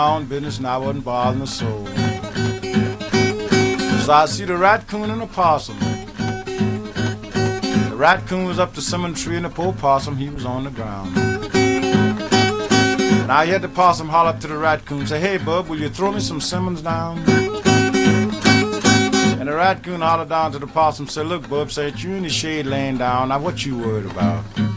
own business and I wasn't bothering a soul. So I see the raccoon and the possum. The raccoon was up the cinnamon tree and the poor possum, he was on the ground. And I heard the possum holler up to the raccoon, say, "Hey, bub, will you throw me some cinnamons down?" And the raccoon hollered down to the possum, said, "Look, bub, say, you in the shade laying down, now what you worried about?"